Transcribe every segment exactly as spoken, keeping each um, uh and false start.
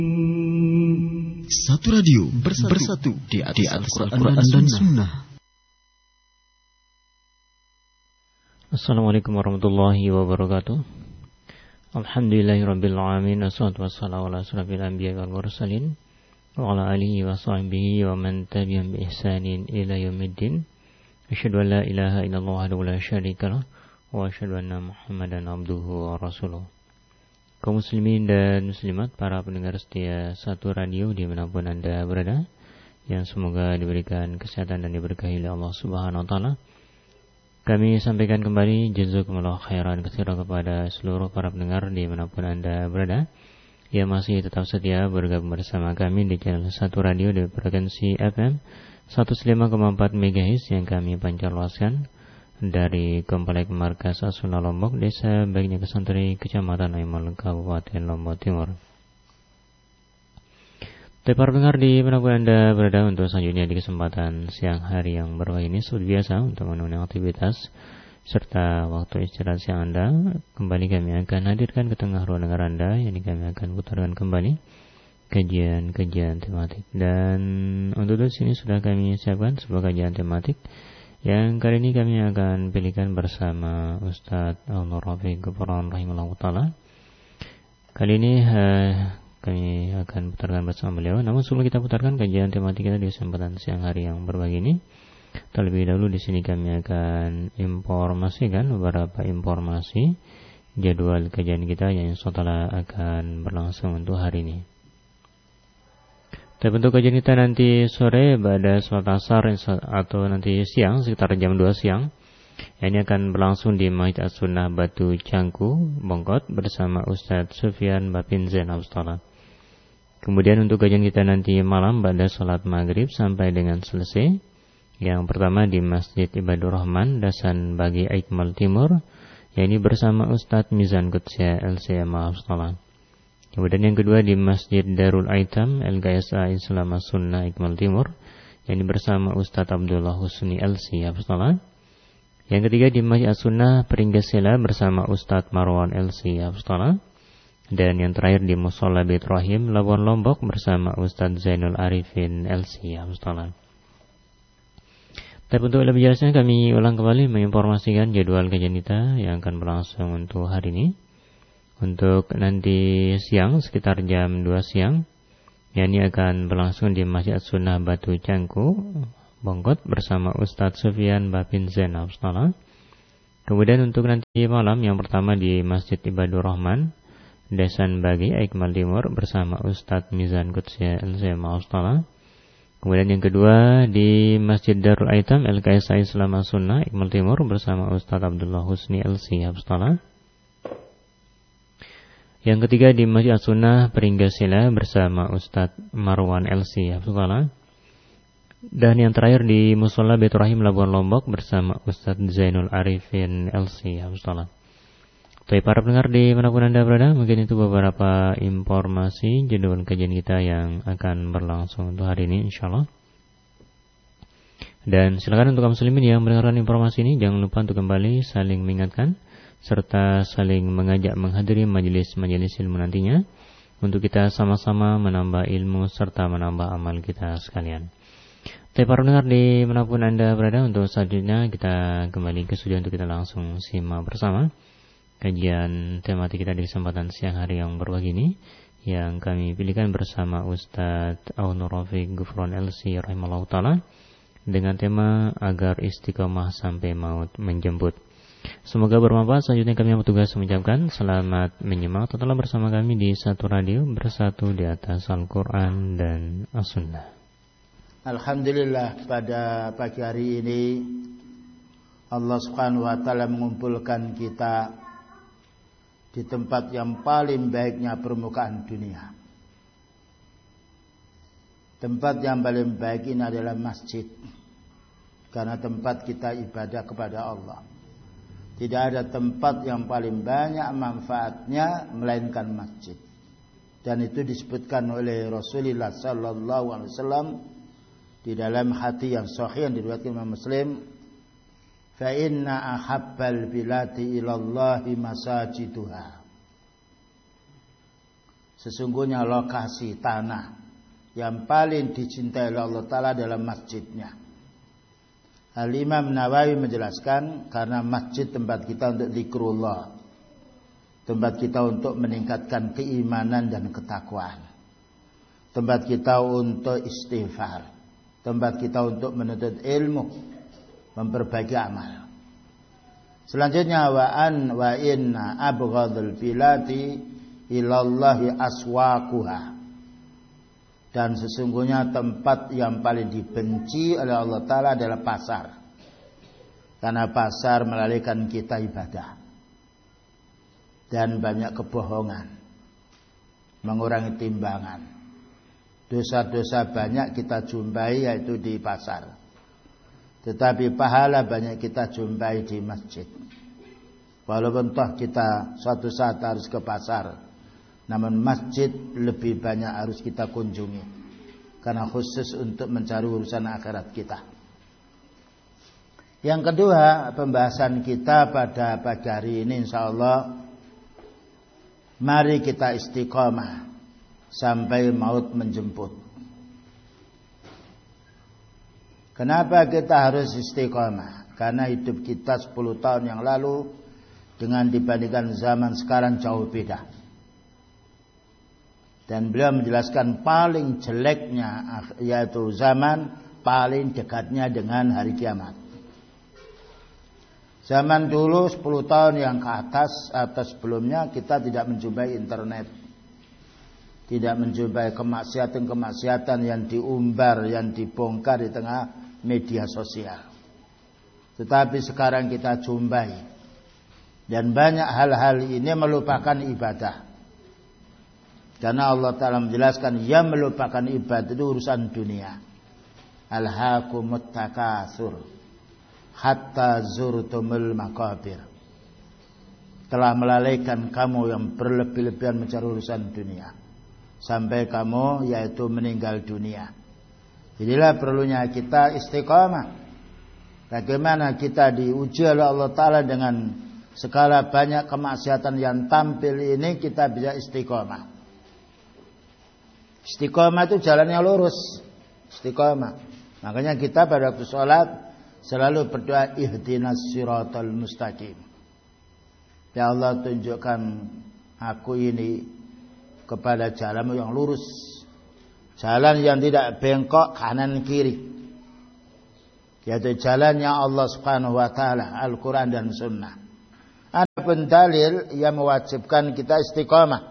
Satu radio bersatu, bersatu di atas, di atas Al-Quran dan, dan Sunnah. Assalamualaikum warahmatullahi wabarakatuh. Alhamdulillahirabbil alamin, wassalatu wassalamu ala asyrafil anbiya'i wal mursalin wa ala alihi wa sahbihi wa man tabi'ahum bi ihsanin ila yaumiddin. Asyhadu an la ilaha illallah wahdahu la syarikalah wa asyhadu anna Muhammadan abduhu wa rasuluh. Kaum muslimin dan muslimat, para pendengar setia Satu Radio dimanapun Anda berada, yang semoga diberikan kesehatan dan diberkahi oleh Allah Subhanahu wa taala. Kami sampaikan kembali jazakumullah khairan katsiran kepada seluruh para pendengar dimanapun Anda berada yang masih tetap setia bergabung bersama kami di channel Satu Radio di frekuensi F M seratus lima koma empat megahertz yang kami pancarluaskan dari Komplek Markas As-Sunnah Lombok, Desa Baginya Kesantri, Kecamatan Aimal, Kabupaten Lombok Timur. Tapi para pendengar di mana pun Anda berada, untuk selanjutnya di kesempatan siang hari yang berbahagia ini seperti biasa untuk memenuhi aktivitas serta waktu istirahat siang Anda, kembali kami akan hadirkan ke tengah ruang dengar Anda, yang kami akan putarkan kembali kajian-kajian tematik. Dan untuk di sini sudah kami siapkan sebuah kajian tematik yang kali ini kami akan pilihkan bersama Ustadz Al-Nur Rafiq Gufron rahimahullah ta'ala. Kali ini uh, kami akan putarkan bersama beliau. Namun sebelum kita putarkan kajian tematik kita di kesempatan siang hari yang berbahagia ini, terlebih dahulu di sini kami akan informasikan beberapa informasi jadwal kajian kita yang insyaallah akan berlangsung untuk hari ini. Tapi untuk kajian kita nanti sore pada sholat asar atau nanti siang sekitar jam dua siang, ini akan berlangsung di Masjid As-Sunnah Batu Cangku, Bongkot bersama Ustadz Sufyan Bapin Zain Abstala. Kemudian untuk kajian kita nanti malam pada sholat maghrib sampai dengan selesai, yang pertama di Masjid Ibadur Rahman, Dasan Bagi Aikmal Timur, yakni bersama Ustadz Mizan Qudsya L C M Abstala. Kemudian yang kedua di Masjid Darul Aitam L K S A Islam Sunnah Ikmal Timur, yang bersama Ustadz Abdullah Husni L C Abstala. Yang ketiga di Masjid As-Sunnah Pringgasela bersama Ustadz Marwan L C Abstala. Dan yang terakhir di Mushola Bait Rahim Labuan Lombok bersama Ustadz Zainul Arifin L C Abstala. Tapi untuk lebih jelasnya kami ulang kembali menginformasikan jadwal kajian kita yang akan berlangsung untuk hari ini. Untuk nanti siang sekitar jam dua siang, yang ini akan berlangsung di Masjid As-Sunnah Batu Cangku, Bongkot bersama Ustadz Sufyan Bapin Zain Abstala. Kemudian untuk nanti malam yang pertama di Masjid Ibadur Rahman, Dasan Bagi Aikmal Timur bersama Ustadz Mizan Qudsya L C M Abstala. Kemudian yang kedua di Masjid Darul Aitam L K S A Islam Sunnah Ikmal Timur bersama Ustadz Abdullah Husni L C Abstala. Yang ketiga di Masjid As-Sunnah Pringgasela bersama Ustadz Marwan L C Abstala. Dan yang terakhir di Mushola Bait Rahim Labuan Lombok bersama Ustadz Zainul Arifin L C Abstala. Tapi para pendengar di manapun Anda berada, mungkin itu beberapa informasi jadwal kajian kita yang akan berlangsung untuk hari ini insyaallah. Dan silakan untuk kaum muslimin yang mendengarkan informasi ini, jangan lupa untuk kembali saling mengingatkan serta saling mengajak menghadiri majelis-majelis ilmu nantinya, untuk kita sama-sama menambah ilmu serta menambah amal kita sekalian. Tapi para pendengar di manapun Anda berada, untuk selanjutnya kita kembali ke studio untuk kita langsung simak bersama kajian tematik kita di kesempatan siang hari yang berbahagia ini, yang kami pilihkan bersama Ustadz Al-Nur Rafiq Gufron L C rahimahullah ta'ala, dengan tema agar istiqomah sampai maut menjemput. Semoga bermanfaat. Selanjutnya kami bertugas mengucapkan selamat menyimak tetaplah bersama kami di Satu Radio, bersatu di atas Al-Quran dan As-Sunnah. Alhamdulillah, pada pagi hari ini Allah Subhanahu wa taala mengumpulkan kita di tempat yang paling baiknya permukaan dunia. Tempat yang paling baik ini adalah masjid, karena tempat kita ibadah kepada Allah. Tidak ada tempat yang paling banyak manfaatnya melainkan masjid. Dan itu disebutkan oleh Rasulullah sallallahu alaihi wasallam di dalam hadis yang sahih yang diriwayatkan Imam Muslim, fa inna ahabbal biladi ilallahi masajiduha. Sesungguhnya lokasi tanah yang paling dicintai oleh Allah Ta'ala dalam masjidnya. Al-Imam Nawawi menjelaskan karena masjid tempat kita untuk zikrullah, tempat kita untuk meningkatkan keimanan dan ketakwaan, tempat kita untuk istighfar, tempat kita untuk menuntut ilmu, memperbaiki amal. Selanjutnya wa an wa inna abghadul bilati ilallahi aswaquha. Dan sesungguhnya tempat yang paling dibenci oleh Allah Ta'ala adalah pasar. Karena pasar melalaikan kita ibadah. Dan banyak kebohongan. Mengurangi timbangan. Dosa-dosa banyak kita jumpai yaitu di pasar. Tetapi pahala banyak kita jumpai di masjid. Walaupun toh kita suatu saat harus ke pasar, namun masjid lebih banyak harus kita kunjungi, karena khusus untuk mencari urusan akhirat kita. Yang kedua, pembahasan kita pada pagi hari ini insyaallah, mari kita istiqamah sampai maut menjemput. Kenapa kita harus istiqamah? Karena hidup kita sepuluh tahun yang lalu dengan dibandingkan zaman sekarang jauh beda. Dan beliau menjelaskan paling jeleknya yaitu zaman paling dekatnya dengan hari kiamat. Zaman dulu sepuluh tahun yang ke atas atau sebelumnya kita tidak menjumpai internet. Tidak menjumpai kemaksiatan-kemaksiatan yang diumbar, yang dibongkar di tengah media sosial. Tetapi sekarang kita jumpai. Dan banyak hal-hal ini melupakan ibadah. Karena Allah Ta'ala menjelaskan yang melupakan ibadah itu urusan dunia. Alhaakumut takatsur hatta zurtumul maqabir. Telah melalaikan kamu yang berlebih-lebihan mencari urusan dunia, sampai kamu yaitu meninggal dunia. Jadilah perlunya kita istiqamah. Bagaimana kita diuji oleh Allah Ta'ala dengan segala banyak kemaksiatan yang tampil ini, kita bisa istiqamah. Istiqamah itu jalannya lurus. Istiqamah. Makanya kita pada waktu sholat selalu berdoa ihdinas siratal mustaqim. Ya Allah, tunjukkan aku ini kepada jalanmu yang lurus. Jalan yang tidak bengkok kanan kiri. Yaitu jalannya Allah Subhanahu wa Ta'ala, Al-Quran dan Sunnah. Ada pun dalil yang mewajibkan kita istiqamah.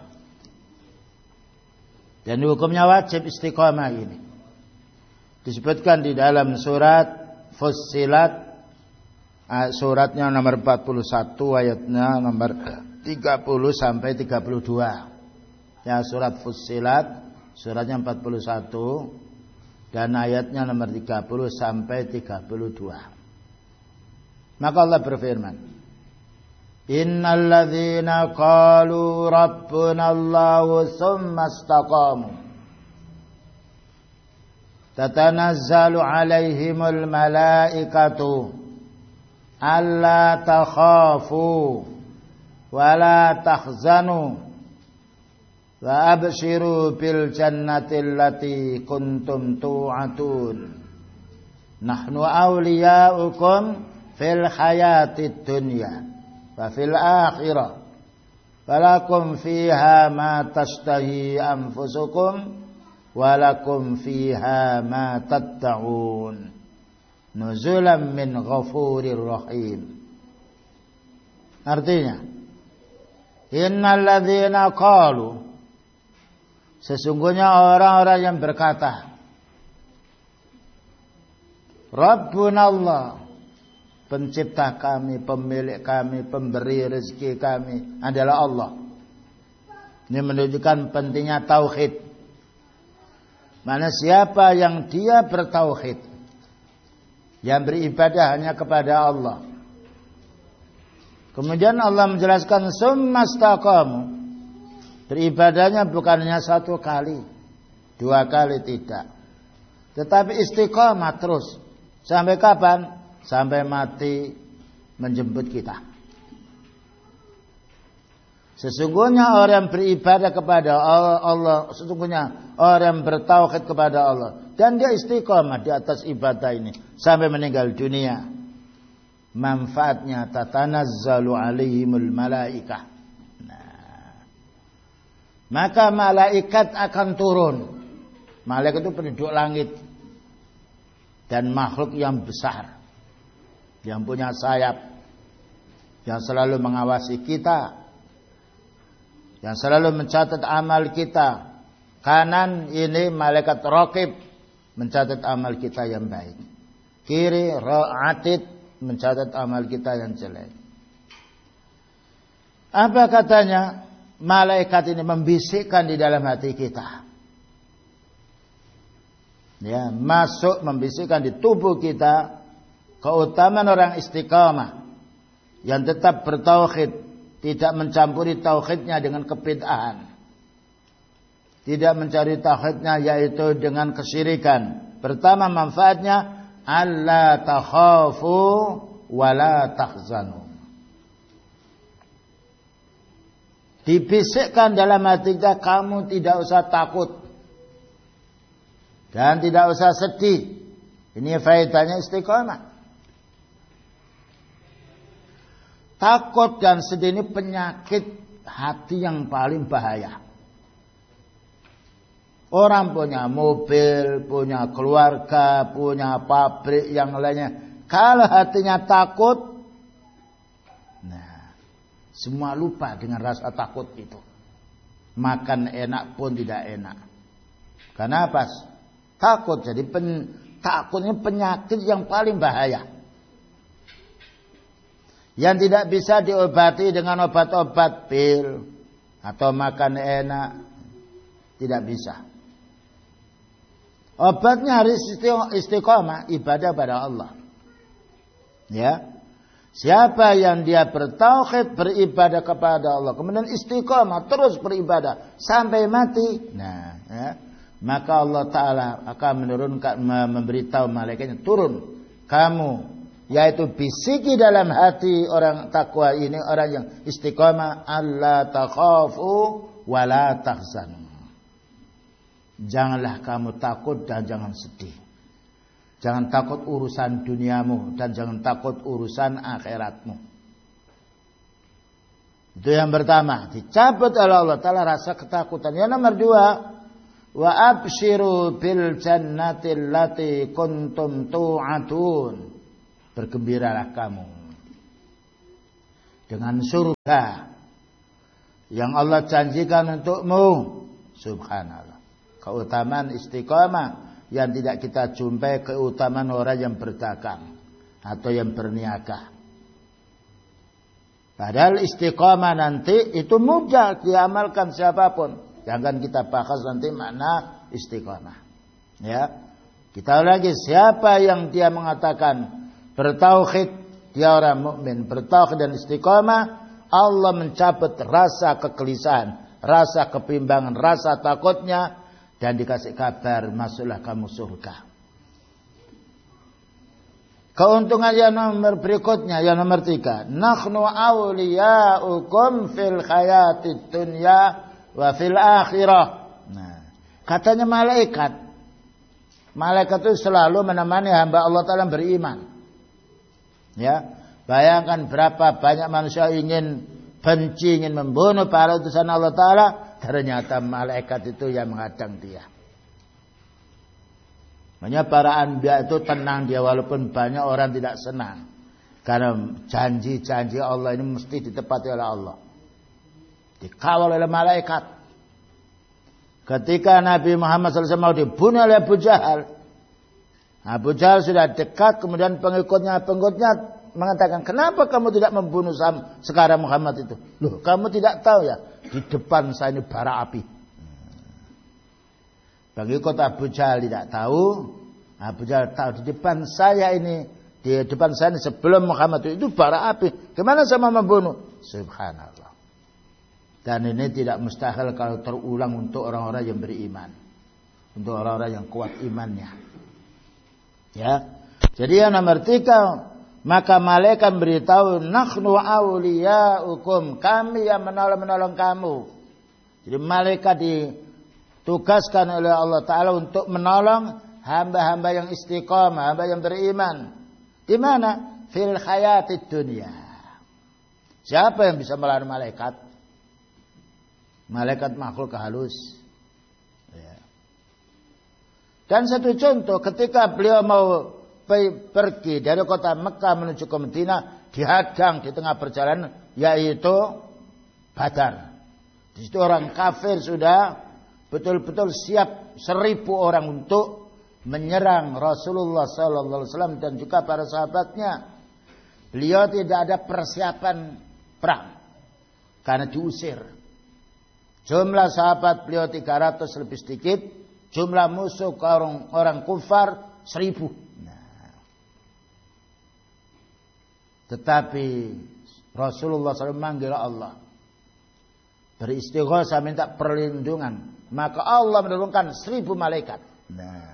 Dan hukumnya wajib istiqamah ini disebutkan di dalam surat Fussilat, suratnya nomor empat puluh satu, ayatnya nomor tiga puluh sampai tiga puluh dua. Ya, surat Fussilat, suratnya empat puluh satu dan ayatnya nomor tiga puluh sampai tiga puluh dua. Maka Allah berfirman, Innal ladzina qalu rabbuna Allahu tsumma istaqamu tatanazzalu alaihimul malaikatu alla takhafu wa la tahzanu wa abshiru bil jannati allati kuntum tu'atun nahnu awliya'ukum fil hayatid dunya wa fil akhirah walakum fiha ma tashtahi anfusukum walakum fiha ma tatta'un nuzulan min ghafurir rahim. Artinya, innal ladzina qalu, sesungguhnya orang-orang yang berkata, Rabbuna Allah, pencipta kami, pemilik kami, pemberi rezeki kami adalah Allah. Ini menunjukkan pentingnya tauhid. Mana siapa yang dia bertauhid, yang beribadah hanya kepada Allah. Kemudian Allah menjelaskan summastaqamu, beribadahnya bukan hanya satu kali, dua kali tidak, tetapi istiqamah terus. Sampai kapan? Sampai mati menjemput kita. Sesungguhnya orang yang beribadah kepada Allah, sesungguhnya orang yang bertauhid kepada Allah dan dia istiqomah di atas ibadah ini sampai meninggal dunia, manfaatnya tatanazzalu alaihimul malaikah. Nah, maka malaikat akan turun. Malaikat itu penduduk langit dan makhluk yang besar, yang punya sayap, yang selalu mengawasi kita, yang selalu mencatat amal kita. Kanan ini malaikat raqib mencatat amal kita yang baik, kiri ra'atid mencatat amal kita yang jelek. Apa katanya? Malaikat ini membisikkan di dalam hati kita, ya, masuk membisikkan di tubuh kita keutamaan orang istiqamah yang tetap bertauhid, tidak mencampuri tauhidnya dengan kebid'ahan, tidak mencari tauhidnya yaitu dengan kesyirikan. Pertama manfaatnya alla takhafu wala tahzanu. Dibisikkan dalam hatinya, kamu tidak usah takut dan tidak usah sedih. Ini faedahnya istiqamah. Takut dan sedih ini penyakit hati yang paling bahaya. Orang punya mobil, punya keluarga, punya pabrik yang lainnya, kalau hatinya takut, nah, semua lupa dengan rasa takut itu. Makan enak pun tidak enak. Karena apa? Takut. Jadi pen, takutnya penyakit yang paling bahaya, yang tidak bisa diobati dengan obat-obat pil atau makan enak. Tidak bisa. Obatnya harus istiqomah, ibadah pada Allah. Ya. Siapa yang dia bertauhid, beribadah kepada Allah, kemudian istiqomah terus beribadah sampai mati, nah, ya, maka Allah Ta'ala akan menurunkan, memberitahu malaikatnya, turun kamu, yaitu bisiki dalam hati orang takwa ini, orang yang istiqamah, alla takhafu wala tahzanu. Janganlah kamu takut dan jangan sedih. Jangan takut urusan duniamu dan jangan takut urusan akhiratmu. Itu yang pertama, dicabut oleh Allah Ta'ala rasa ketakutan. Yang nomor dua, wa abshiru bil jannati allati kuntum tu'atun. Bergembiralah kamu dengan surga yang Allah janjikan untukmu. Subhanallah. Keutamaan istiqamah yang tidak kita jumpai keutamaan orang yang berdagang atau yang berniaga. Padahal istiqamah nanti itu mudah diamalkan siapapun. Jangan kita bahas nanti makna istiqamah. Ya, kita lagi, siapa yang dia mengatakan bertauhid, dia orang mukmin, bertauhid dan istiqamah, Allah mencabut rasa kegelisahan, rasa kebimbangan, rasa takutnya, dan dikasih kabar, masuklah kamu surga. Keuntungan yang nomor berikutnya, yang nomor tiga, nahnu awliya'ukum fil hayatid dunya wa fil akhirah. Nah, katanya malaikat, malaikat itu selalu menemani hamba Allah Ta'ala beriman. Ya, bayangkan berapa banyak manusia ingin benci, ingin membunuh para utusan Allah Ta'ala, ternyata malaikat itu yang menghadang dia. Makanya para anbiya itu tenang dia, walaupun banyak orang tidak senang. Karena janji-janji Allah ini mesti ditepati oleh Allah. Dikawal oleh malaikat. Ketika Nabi Muhammad shallallahu alaihi wasallam mau dibunuh oleh Abu Jahal, Abu Jahal sudah dekat, kemudian pengikutnya-pengikutnya mengatakan, kenapa kamu tidak membunuh sekarang Muhammad itu? Loh, kamu tidak tahu ya, di depan saya ini bara api. Pengikut Abu Jahal tidak tahu. Abu Jahal tahu, di depan saya ini, di depan saya ini sebelum Muhammad itu, itu bara api. Gimana saya mau membunuh? Subhanallah. Dan ini tidak mustahil kalau terulang untuk orang-orang yang beriman, untuk orang-orang yang kuat imannya. Ya. Jadi yang nomor tiga, Maka malaikat beritahu, nahnu awliyaukum, kami yang menolong-menolong kamu. Jadi malaikat ditugaskan oleh Allah Ta'ala untuk menolong hamba-hamba yang istiqamah, hamba yang beriman. Di mana? Fil hayatid dunya. Siapa yang bisa melawan malaikat? Malaikat makhluk halus. Ya. Dan satu contoh, ketika beliau mau pergi dari kota Mekah menuju ke Madinah, dihadang di tengah perjalanan, yaitu Badar. Di situ orang kafir sudah betul-betul siap seribu orang untuk menyerang Rasulullah Sallallahu Alaihi Wasallam dan juga para sahabatnya. Beliau tidak ada persiapan perang karena diusir. Jumlah sahabat beliau tiga ratus lebih sedikit, jumlah musuh orang, orang kufar seribu. Nah. Tetapi Rasulullah shallallahu alaihi wasallam manggil Allah, beristighosa minta perlindungan, maka Allah menurunkan seribu malaikat. Nah,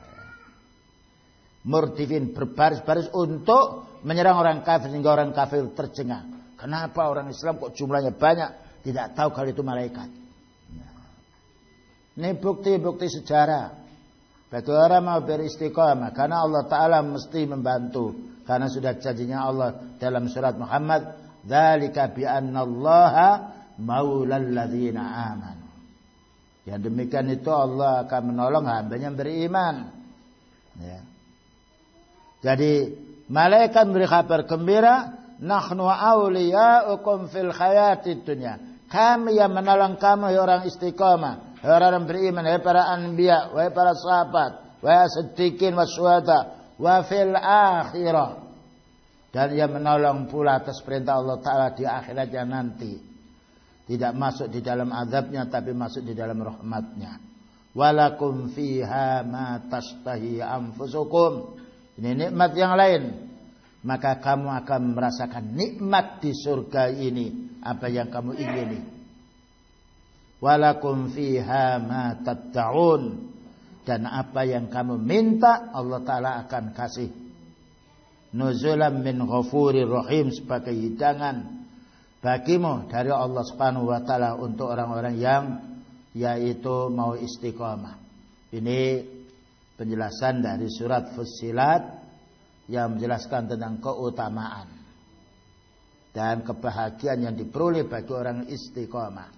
murdifin berbaris-baris untuk menyerang orang kafir sehingga orang kafir tercengang. Kenapa orang Islam kok jumlahnya banyak? Tidak tahu kalau itu malaikat. Nah, ini bukti-bukti sejarah. Bagi orang mau beristiqamah, karena Allah Ta'ala mesti membantu. Karena sudah janjinya Allah dalam surat Muhammad, dzalika bi annallaha maulal ladzina amanu. Yang demikian itu Allah akan menolong hamba-Nya yang beriman. Ya. Jadi malaikat memberi kabar gembira, nahnu awliyaukum fil hayatid dunya. Kami yang menolong kamu, ya orang istiqamah, ya orang beriman, ya para anbiya, ya para sahabat, wa siddiqin wa syuhada, wa fil akhirah. Dan yang menolong pula atas perintah Allah Ta'ala di akhiratnya nanti. Tidak masuk di dalam azabnya, tapi masuk di dalam rahmatnya. Walakum fiha ma tashtahi anfusukum. Ini nikmat yang lain. Maka kamu akan merasakan nikmat di surga ini, apa yang kamu ingini. Walakum fiha ma tad'un, dan apa yang kamu minta Allah Ta'ala akan kasih. Nuzulan min ghafurir rahim, sebagai hidangan bagimu dari Allah Subhanahu wa Ta'ala untuk orang-orang yang yaitu mau istiqamah. Ini penjelasan dari surat Fussilat yang menjelaskan tentang keutamaan dan kebahagiaan yang diperoleh bagi orang istiqamah.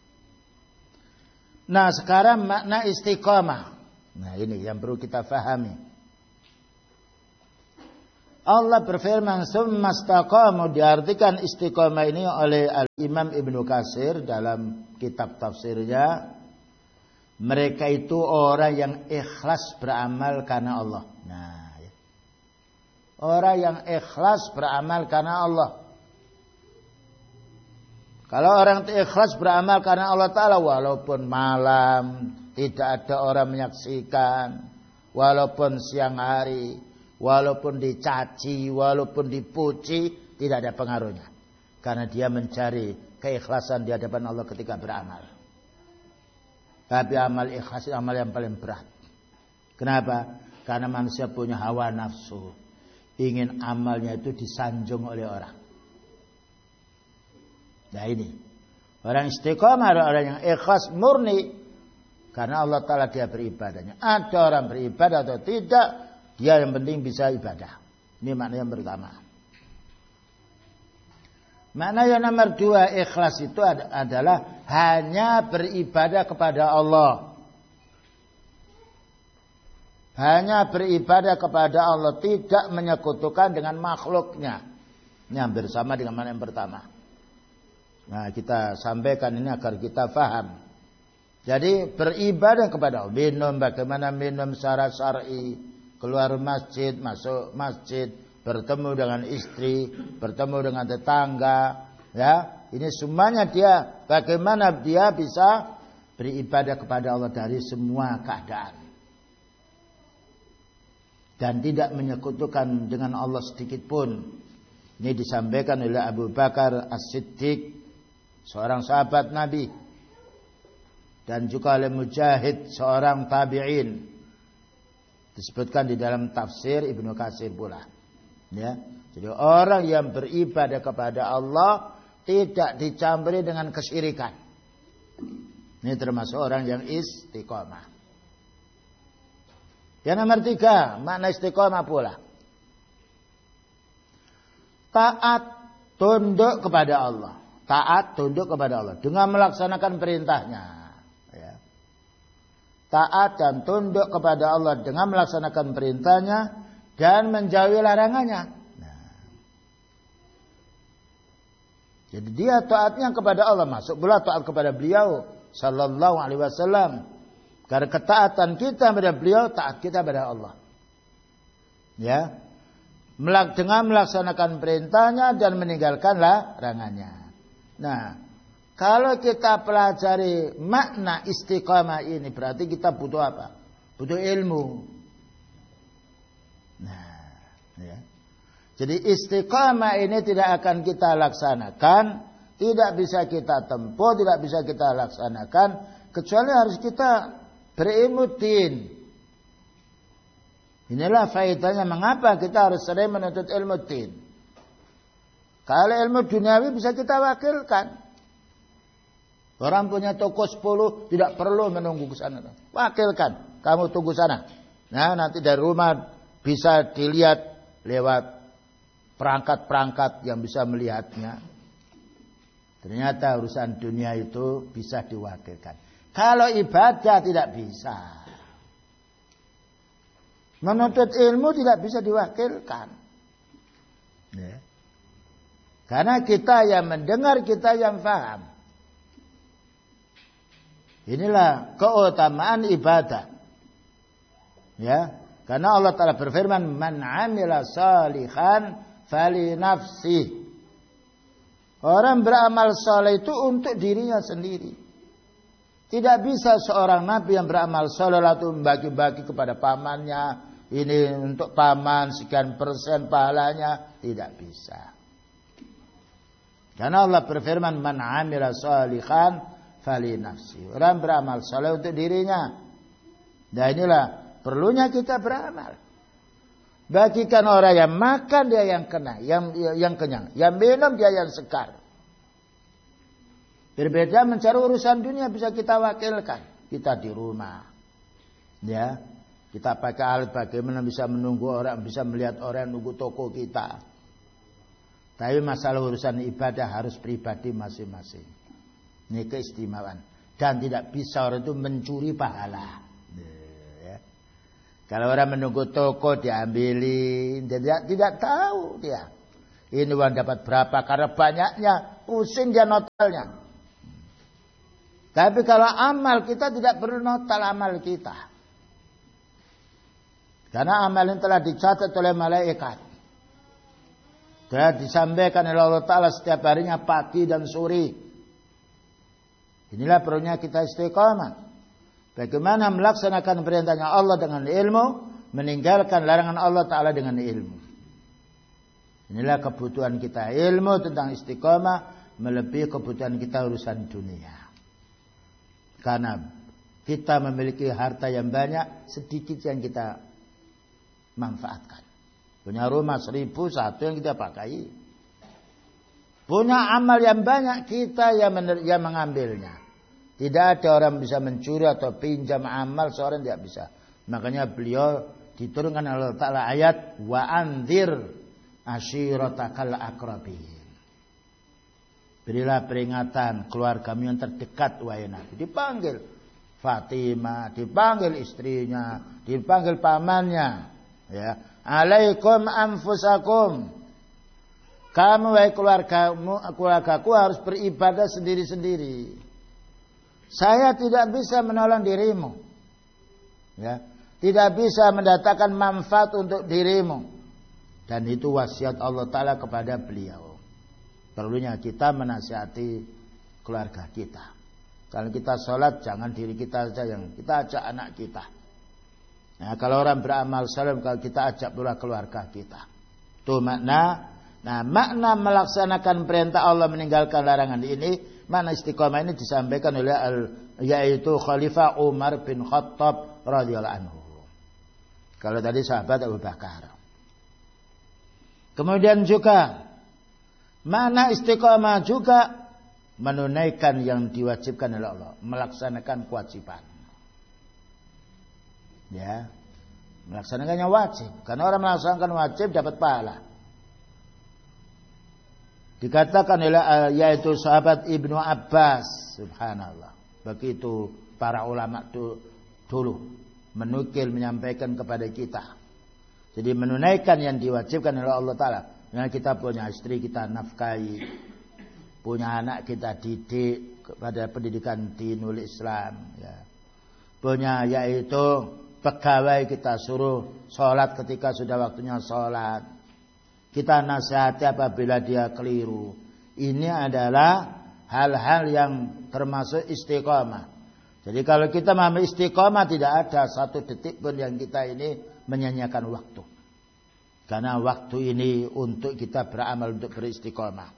Nah, sekarang makna istiqamah. Nah, ini yang perlu kita fahami. Allah berfirman, "Tsumma istaqamu", diartikan istiqamah ini oleh Al-Imam Ibnu Katsir dalam kitab tafsirnya. Mereka itu orang yang ikhlas beramal karena Allah. Nah, ya. Orang yang ikhlas beramal karena Allah. Kalau orang ikhlas beramal karena Allah Ta'ala, walaupun malam tidak ada orang menyaksikan, walaupun siang hari, walaupun dicaci, walaupun dipuji, tidak ada pengaruhnya. Karena dia mencari keikhlasan di hadapan Allah ketika beramal. Tapi amal ikhlas itu amal yang paling berat. Kenapa? Karena manusia punya hawa nafsu, ingin amalnya itu disanjung oleh orang. Nah ini, orang istiqamah adalah orang yang ikhlas murni karena Allah Ta'ala dia beribadahnya. Ada orang beribadah atau tidak, dia yang penting bisa ibadah. Ini makna yang pertama. Makna yang nomor dua, ikhlas itu adalah hanya beribadah kepada Allah. Hanya beribadah kepada Allah, tidak menyekutukan dengan makhluknya. Ini hampir sama dengan makna yang pertama. Nah, kita sampaikan ini agar kita paham. Jadi beribadah kepada Allah. Minum, bagaimana minum secara syar'i, keluar masjid, masuk masjid, bertemu dengan istri, bertemu dengan tetangga, ya. Ini semuanya dia bagaimana dia bisa beribadah kepada Allah dari semua keadaan. Dan tidak menyekutukan dengan Allah sedikit pun. Ini disampaikan oleh Abu Bakar As-Siddiq, seorang sahabat Nabi, dan juga oleh Mujahid, seorang tabi'in. Disebutkan di dalam tafsir Ibnu Katsir pula. Ya, Jadi orang yang beribadah kepada Allah tidak dicampuri dengan kesyirikan. Ini termasuk orang yang istiqomah. Yang nomor tiga, makna istiqomah pula. Taat, tunduk kepada Allah. Taat, tunduk kepada Allah. Dengan melaksanakan perintahnya. Ya. Taat dan tunduk kepada Allah dengan melaksanakan perintahnya. Dan menjauhi larangannya. Nah. Jadi dia taatnya kepada Allah. Masuk pula taat kepada beliau. Sallallahu alaihi wasallam. Karena ketaatan kita kepada beliau, taat kita kepada Allah. Ya. Dengan melaksanakan perintahnya dan meninggalkan larangannya. Nah, kalau kita pelajari makna istiqamah ini, berarti kita butuh apa? Butuh ilmu. Nah, ya. Jadi istiqamah ini tidak akan kita laksanakan, tidak bisa kita tempuh, tidak bisa kita laksanakan, kecuali harus kita berilmu din. Inilah faedahnya mengapa kita harus sering menuntut ilmu din. Kalau ilmu duniawi bisa kita wakilkan. Orang punya toko sepuluh tidak perlu menunggu ke sana. Wakilkan, kamu tunggu sana. Nah, nanti dari rumah bisa dilihat lewat perangkat-perangkat yang bisa melihatnya. Ternyata urusan dunia itu bisa diwakilkan. Kalau ibadah tidak bisa. Menuntut ilmu tidak bisa diwakilkan. Ya. Karena kita yang mendengar, kita yang paham. Inilah keutamaan ibadah. Ya, karena Allah Ta'ala berfirman, "Man 'amila shalihan fali nafsih." Orang beramal saleh itu untuk dirinya sendiri. Tidak bisa seorang nabi yang beramal saleh lalu membagi-bagi kepada pamannya. Ini untuk paman sekian persen pahalanya. Tidak bisa. Karena Allah berfirman, "Man 'amila shalihan fali nafsi." Orang beramal saleh untuk dirinya. Dan inilah perlunya kita beramal. Bagikan orang yang makan dia yang kena, yang yang kenyang, yang minum dia yang sekar. Berbeda mencari urusan dunia bisa kita wakilkan. Kita di rumah. Ya. Kita pakai alat bagaimana bisa menunggu orang, bisa melihat orang yang nunggu toko kita. Tapi masalah urusan ibadah harus pribadi masing-masing. Ini keistimewaan. Dan tidak bisa orang itu mencuri pahala. Ya. Kalau orang menunggu toko diambilin, tidak tidak tahu dia. Ini uang dapat berapa karena banyaknya, pusing dia notalnya. Tapi kalau amal kita tidak perlu notal amal kita. Karena amal ini telah dicatat oleh malaikat. Telah disampaikan oleh Allah Ta'ala setiap harinya pagi dan sore. Inilah perlunya kita istiqamah. Bagaimana melaksanakan perintahnya Allah dengan ilmu, meninggalkan larangan Allah Ta'ala dengan ilmu. Inilah kebutuhan kita. Ilmu tentang istiqamah melebihi kebutuhan kita urusan dunia. Karena kita memiliki harta yang banyak, sedikit yang kita manfaatkan. Punya rumah seribu, satu yang kita pakai. Punya amal yang banyak, kita yang, yang mengambilnya. Tidak ada orang bisa mencuri atau pinjam amal, seorang tidak bisa. Makanya beliau diturunkan oleh Allah Ta'ala ayat, wa anzir ashiratakal aqrabin. Berilah peringatan keluargamu yang terdekat, wahai Nabi. Dipanggil Fatimah, dipanggil istrinya, dipanggil pamannya. Ya, alaikum anfusakum. Kamu wahai keluargamu, keluargaku harus beribadah sendiri-sendiri. Saya tidak bisa menolong dirimu. Ya, tidak bisa mendatangkan manfaat untuk dirimu. Dan itu wasiat Allah Ta'ala kepada beliau. Perlunya kita menasihati keluarga kita. Kalau kita sholat, jangan diri kita saja yang kita ajak anak kita. Nah, kalau orang beramal saleh, kalau kita ajak pula keluarga kita. Itu makna. Nah, makna melaksanakan perintah Allah meninggalkan larangan ini, makna istiqomah ini disampaikan oleh al, yaitu Khalifah Umar bin Khattab radhiyallahu anhu. Kalau tadi sahabat Abu Bakar. Kemudian juga makna istiqamah juga menunaikan yang diwajibkan oleh Allah, melaksanakan kewajiban. Ya, melaksanakannya wajib. Karena orang melaksanakan wajib dapat pahala. Dikatakan oleh yaitu sahabat Ibnu Abbas, subhanallah. Begitu para ulama dulu menukil menyampaikan kepada kita. Jadi menunaikan yang diwajibkan oleh Allah Ta'ala. Nah, kita punya istri kita nafkahi, punya anak kita didik kepada pendidikan dinul Islam. Ya. Punya yaitu pegawai kita suruh sholat ketika sudah waktunya sholat. Kita nasihati apabila dia keliru. Ini adalah hal-hal yang termasuk istiqamah. Jadi kalau kita memahami istiqamah, tidak ada satu detik pun yang kita ini menyanyiakan waktu. Karena waktu ini untuk kita beramal untuk beristiqamah.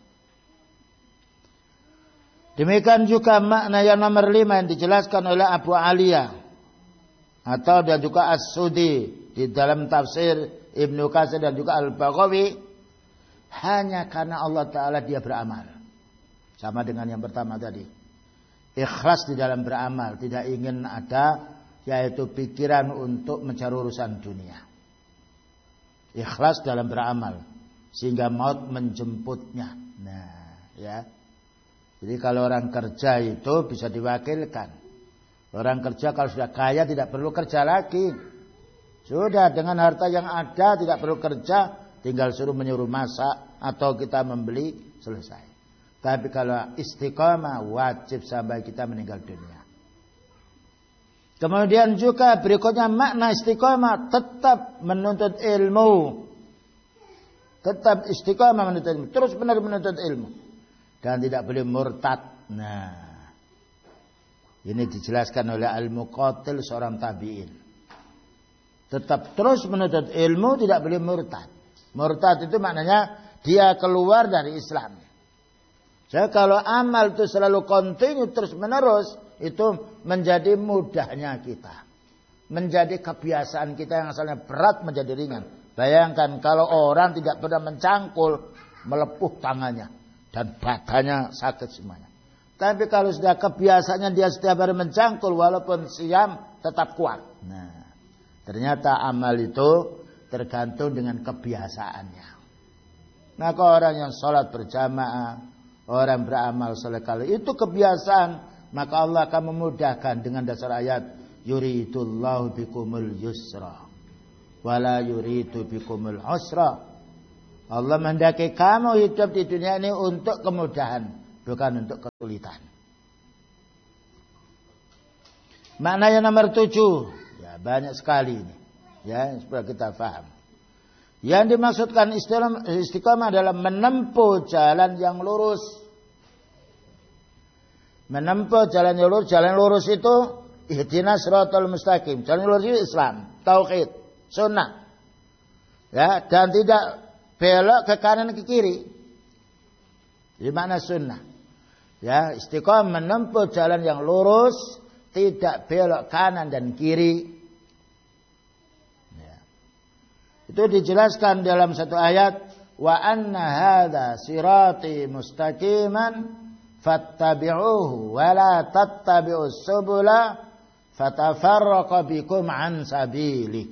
Demikian juga makna yang nomor lima yang dijelaskan oleh Abu Aliyah. Atau dan juga As-Sudi di dalam tafsir Ibnu Katsir dan juga Al-Baghawi. Hanya karena Allah Ta'ala dia beramal. Sama dengan yang pertama tadi. Ikhlas di dalam beramal. Tidak ingin ada yaitu pikiran untuk mencari urusan dunia. Ikhlas dalam beramal. Sehingga maut menjemputnya. Nah, ya. Jadi kalau orang kerja itu bisa diwakilkan. Orang kerja kalau sudah kaya tidak perlu kerja lagi. Sudah dengan harta yang ada tidak perlu kerja. Tinggal suruh menyuruh masak atau kita membeli, selesai. Tapi kalau istiqamah wajib sampai kita meninggal dunia. Kemudian juga berikutnya makna istiqamah tetap menuntut ilmu. Tetap istiqamah menuntut ilmu. Terus benar menuntut ilmu. Dan tidak boleh murtad. Nah, ini dijelaskan oleh Al-Muqatil seorang tabi'in. Tetap terus menuntut ilmu, tidak boleh murtad. Murtad itu maknanya dia keluar dari Islam. Jadi kalau amal itu selalu kontinu terus menerus, itu menjadi mudahnya kita. Menjadi kebiasaan kita yang asalnya berat menjadi ringan. Bayangkan kalau orang tidak pernah mencangkul, melepuh tangannya. Dan badannya sakit semuanya. Tapi kalau sudah kebiasaannya dia setiap hari mencangkul, walaupun siam tetap kuat. Nah, ternyata amal itu tergantung dengan kebiasaannya. Maka orang yang sholat berjamaah, orang beramal soleh kali itu kebiasaan, maka Allah akan memudahkan dengan dasar ayat yuridullahu bikumul yusra wala yuridu bikumul usra. Allah menghendaki kamu hidup di dunia ini untuk kemudahan, bukan untuk kesulitan. Makna yang nomor tujuh, ya banyak sekali ini. Ya, supaya kita paham. Yang dimaksudkan istiqamah adalah menempuh jalan yang lurus. Menempuh jalan yang lurus. Jalan lurus itu ihdinas siratal mustaqim. Jalan lurus itu Islam, tauhid, sunnah. Ya, dan tidak belok ke kanan ke kiri. Di mana sunnah? Ya, istiqamah menempuh jalan yang lurus, tidak belok kanan dan kiri. Itu dijelaskan dalam satu ayat, wa anna hadza sirati mustaqiman fattabi'uhu wa la tattabi'us subula fatafarraqa bikum an sabili.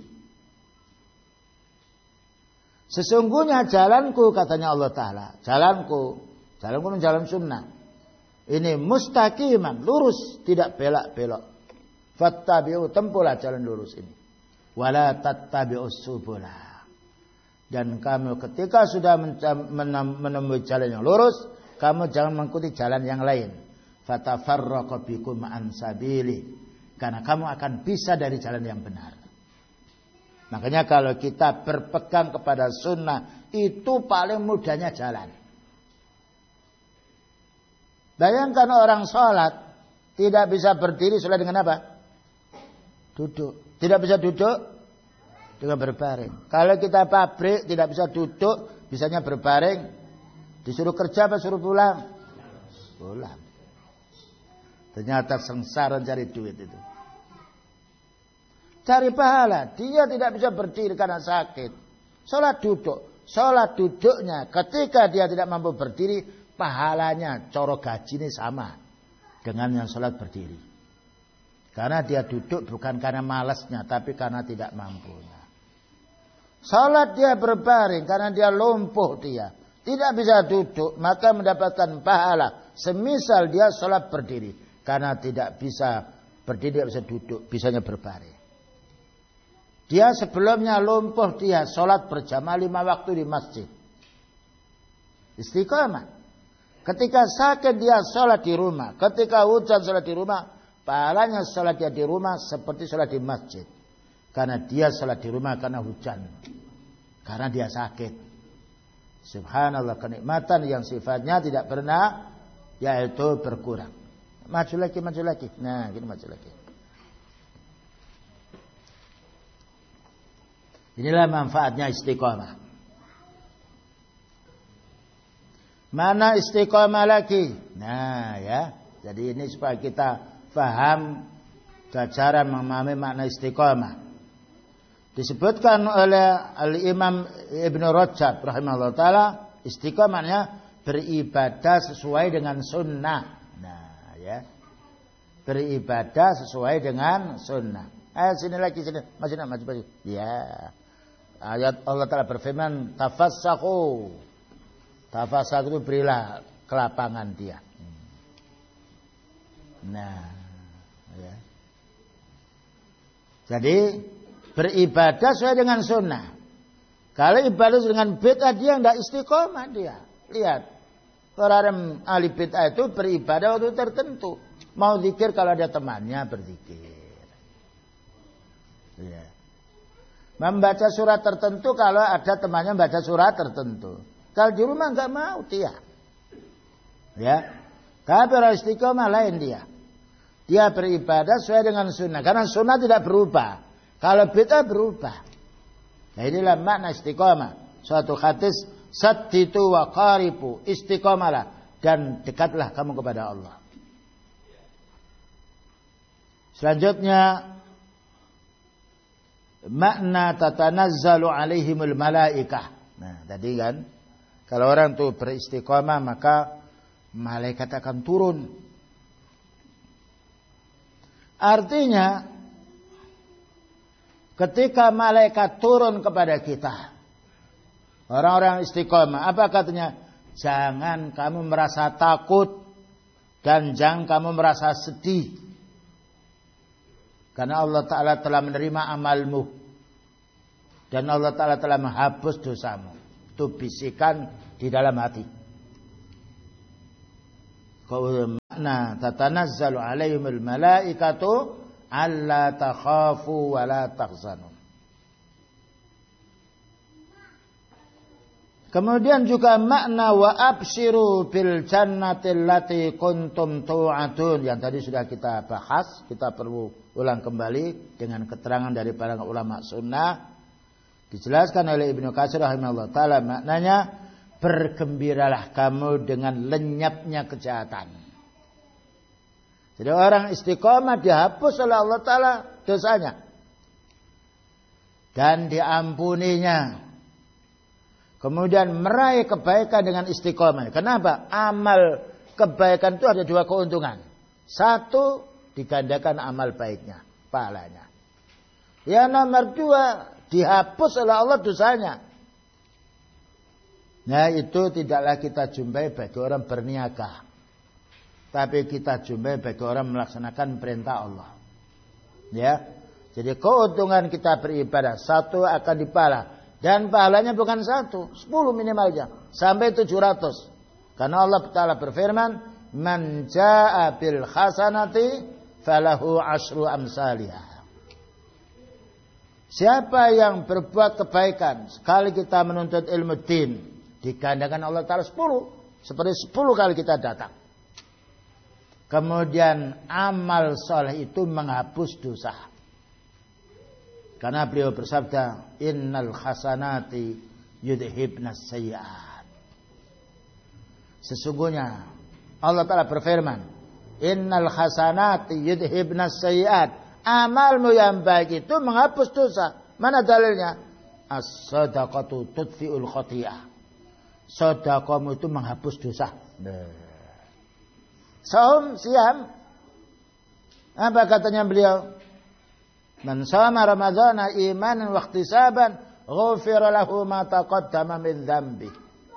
Sesungguhnya jalanku, katanya Allah Ta'ala, jalanku, jalanku ini jalan sunnah. Ini mustaqiman, lurus, tidak belak-belok. Fattabi'u, tempuhlah jalan lurus ini. Wala tattabi'us subula. Dan kamu ketika sudah menemui jalan yang lurus, kamu jangan mengikuti jalan yang lain. Fatafarraqa bikum an sabili. Karena kamu akan bisa dari jalan yang benar. Makanya kalau kita berpegang kepada sunnah, itu paling mudahnya jalan. Bayangkan orang sholat tidak bisa berdiri sholat dengan apa? Duduk. Tidak bisa duduk dengan berbaring. Kalau kita pabrik tidak bisa duduk, bisanya berbaring. Disuruh kerja apa suruh pulang? Pulang. Ternyata sengsara cari duit itu. Cari pahala. Dia tidak bisa berdiri karena sakit. Sholat duduk. sholat duduknya ketika dia tidak mampu berdiri, pahalanya coro gaji ini sama dengan yang sholat berdiri. Karena dia duduk bukan karena malasnya, tapi karena tidak mampunya. Sholat dia berbaring karena dia lumpuh dia. Tidak bisa duduk, maka mendapatkan pahala. Semisal dia sholat berdiri. Karena tidak bisa berdiri, tidak bisa duduk, bisanya berbaring. Dia sebelumnya lumpuh, dia sholat berjamaah lima waktu di masjid. Istiqamah. Ketika sakit dia sholat di rumah. Ketika hujan sholat di rumah. Pahalanya sholat dia di rumah seperti sholat di masjid. Karena dia sholat di rumah karena hujan. Karena dia sakit. Subhanallah, kenikmatan yang sifatnya tidak pernah, yaitu berkurang. Maju lagi, maju lagi. Nah, gini maju lagi. Inilah manfaatnya istiqamah. Mana istiqamah lagi? Nah ya, jadi ini supaya kita faham cara memahami makna istiqamah. Disebutkan oleh Al-Imam Ibn Rajab rahimahullah ta'ala, istiqamahnya beribadah sesuai dengan sunnah. Nah ya, beribadah sesuai dengan sunnah. Eh sini lagi, sini, maju nak, maju, maju. Ya, ayat Allah Ta'ala berfirman, tafassahu. Tafassahu itu berilah kelapangan dia. Nah ya, jadi beribadah sesuai dengan sunnah. Kalau ibadah dengan bid'ah, dia tidak istiqomah dia. Lihat, orang ahli bid'ah itu beribadah waktu tertentu. Mau zikir kalau ada temannya berzikir. Ya. Membaca surat tertentu kalau ada temannya membaca surat tertentu. Kalau di rumah enggak mau dia. Ya. Tapi orang istiqomah lain dia. Dia beribadah sesuai dengan sunnah. Karena sunnah tidak berubah. Kalau bid'ah berubah. Nah inilah makna istiqamah. Suatu hadis, saddidu wa qaribu, istiqamalah dan dekatlah kamu kepada Allah. Selanjutnya makna tatanazzalu alaihimul malaikah. Nah, tadi kan kalau orang itu beristiqamah maka malaikat akan turun. Artinya ketika malaikat turun kepada kita, orang-orang istiqomah, apa katanya? Jangan kamu merasa takut dan jangan kamu merasa sedih. Karena Allah Ta'ala telah menerima amalmu. Dan Allah Ta'ala telah menghapus dosamu. Itu bisikan di dalam hati. Makna tatanazzalu alaihimul malaikatu alla takhafu wa la tahzanu. Kemudian juga makna wa abshiru bil jannati allati kuntum tu'adun yang tadi sudah kita bahas, kita perlu ulang kembali dengan keterangan dari para ulama sunnah. Dijelaskan oleh Ibnu Katsir rahimahullah taala, maknanya bergembiralah kamu dengan lenyapnya kejahatan. Jadi orang istiqomah dihapus oleh Allah Ta'ala dosanya. Dan diampuninya. Kemudian meraih kebaikan dengan istiqomah. Kenapa? Amal kebaikan itu ada dua keuntungan. Satu, digandakan amal baiknya, pahalanya. Yang nomor dua, dihapus oleh Allah dosanya. Nah itu tidaklah kita jumpai bagi orang berniaga. Tapi kita jumpai bagi orang melaksanakan perintah Allah. Ya. Jadi keuntungan kita beribadah. Satu akan dipahala. Dan pahalanya bukan satu. Sepuluh minimalnya. Sampai tujuh ratus. Karena Allah Ta'ala berfirman. Man ja'a bil khasanati falahu asyru amsalihah. Siapa yang berbuat kebaikan. Sekali kita menuntut ilmu din. Digandakan Allah Ta'ala sepuluh. Seperti sepuluh kali kita datang. Kemudian amal soleh itu menghapus dosa. Karena beliau bersabda, innal hasanati yudhibnas sayyi'at. Sesungguhnya Allah Ta'ala berfirman, innal hasanati yudhibnas sayyi'at. Amalmu yang baik itu menghapus dosa. Mana dalilnya? as-shadaqatu tudfi'ul khati'ah. Sedekahmu itu menghapus dosa. Saum, siam. Apa katanya beliau? Man shoma ramadhana imanan wa ihtisaban ghufira lahu ma taqaddama min dzambi.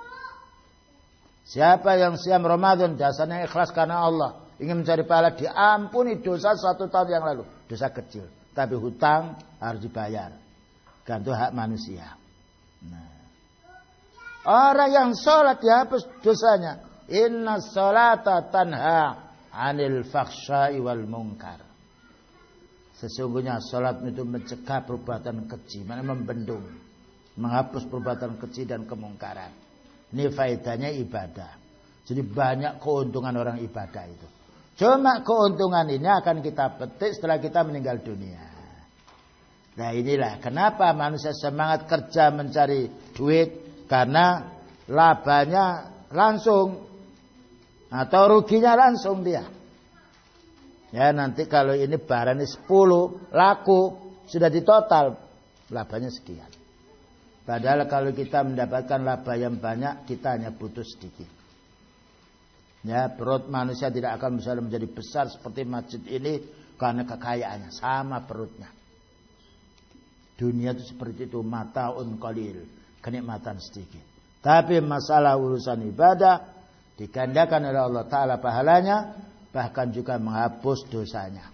Siapa yang siam Ramadan dasarnya ikhlas karena Allah, ingin mencari pahala, diampuni dosa satu tahun yang lalu, dosa kecil, tapi hutang harus dibayar. Kan itu hak manusia. Nah, orang yang sholat dihapus dosanya. Inna sholata tanha anil fakhsya'i wal munkar. Sesungguhnya sholat itu mencegah perbuatan keji, mana membendung, menghapus perbuatan keji dan kemungkaran. Ini faedahnya ibadah. Jadi banyak keuntungan orang ibadah itu. Cuma keuntungan ini akan kita petik setelah kita meninggal dunia. Nah inilah kenapa manusia semangat kerja mencari duit, karena labanya langsung atau ruginya langsung dia. Ya nanti kalau ini barangnya sepuluh laku sudah ditotal labanya sekian. Padahal kalau kita mendapatkan laba yang banyak kita hanya butuh sedikit. Ya perut manusia tidak akan bisa menjadi besar seperti masjid ini karena kekayaannya sama perutnya. Dunia itu seperti itu, mataun qalil, kenikmatan sedikit. Tapi masalah urusan ibadah digandakan oleh Allah Ta'ala pahalanya, bahkan juga menghapus dosanya.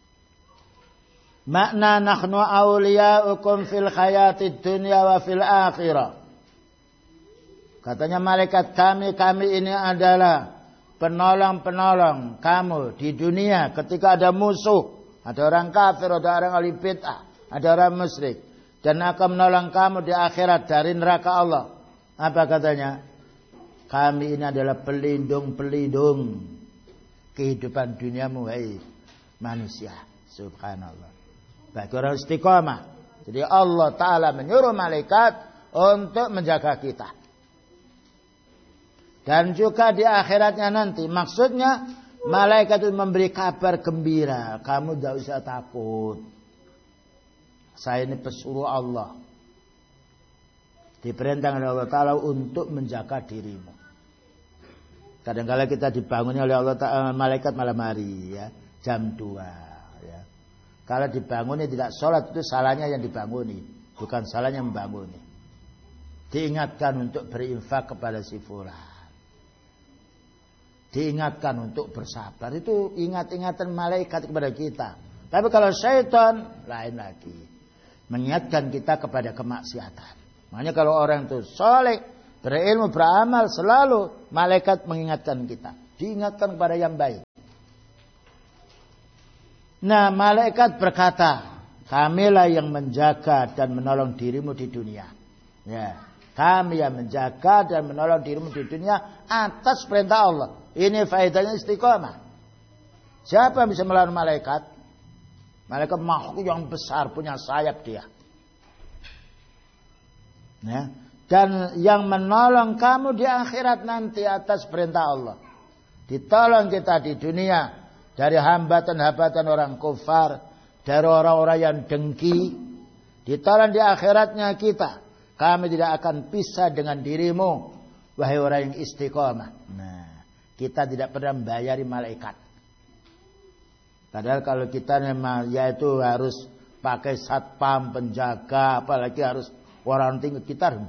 Makna nahnu awliya'ukum fil hayatid dunya wa fil akhirah. Katanya malaikat kami, kami ini adalah penolong-penolong kamu di dunia ketika ada musuh. Ada orang kafir, ada orang ahli bid'ah, ada orang musyrik. Dan akan menolong kamu di akhirat dari neraka Allah. Apa katanya? Kami ini adalah pelindung-pelindung kehidupan duniamu, hai manusia. Subhanallah. Bagi orang istiqamah. Jadi Allah Ta'ala menyuruh malaikat untuk menjaga kita. Dan juga di akhiratnya nanti. Maksudnya malaikat itu memberi kabar gembira. Kamu tidak usah takut. Saya ini pesuruh Allah. Diperintahkan oleh Allah Ta'ala untuk menjaga dirimu. Kadang-kadang kita dibangunnya oleh Allah Ta'ala malaikat malam hari ya, jam dua ya. Kalau dibanguni tidak sholat itu salahnya yang dibanguni, bukan salahnya membanguni. Diingatkan untuk berinfak kepada si fulan. Diingatkan untuk bersabar, itu ingat-ingatan malaikat kepada kita. Tapi kalau syaitan lain lagi, mengingatkan kita kepada kemaksiatan. Makanya kalau orang itu soleh, berilmu, beramal, selalu malaikat mengingatkan kita. Diingatkan kepada yang baik. Nah malaikat berkata, kamilah yang menjaga dan menolong dirimu di dunia. Ya, kami yang menjaga dan menolong dirimu di dunia atas perintah Allah. Ini faedahnya istiqomah. Siapa yang bisa melawan malaikat? Malaikat makhluk yang besar, punya sayap dia. Ya. Dan yang menolong kamu di akhirat nanti atas perintah Allah. Ditolong kita di dunia dari hambatan-hambatan orang kufar, dari orang-orang yang dengki. Ditolong di akhiratnya kita. Kami tidak akan pisah dengan dirimu, wahai orang yang istiqomah. Nah, kita tidak pernah membayari malaikat. Padahal kalau kita memang yaitu harus pakai satpam, penjaga, apalagi harus orang tinggi, kita harus